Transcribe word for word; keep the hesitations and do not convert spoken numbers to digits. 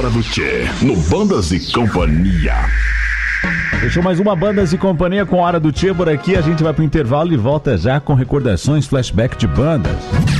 do Tchê, no Bandas e Companhia. Fechou mais uma Bandas e Companhia com Hora do Tchê por aqui. A gente vai pro intervalo e volta já com recordações, flashback de bandas.